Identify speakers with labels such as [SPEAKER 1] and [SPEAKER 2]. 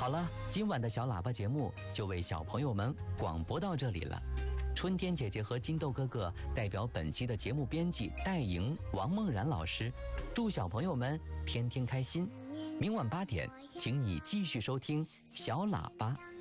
[SPEAKER 1] 好了，今晚的小喇叭节目就为小朋友们广播到这里了。春天姐姐和金豆哥哥代表本期的节目编辑戴莹、王梦然老师，祝小朋友们天天开心。明晚8点，请你继续收听小喇叭